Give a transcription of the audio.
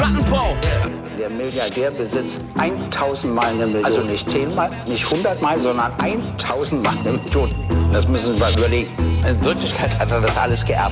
Plattenbau. Der Milliardär besitzt 1000 Mal eine Million. Also nicht 10 Mal, nicht 100 Mal, sondern 1000 Mal eine Million. Das müssen wir überlegen. In Wirklichkeit hat er das alles geerbt.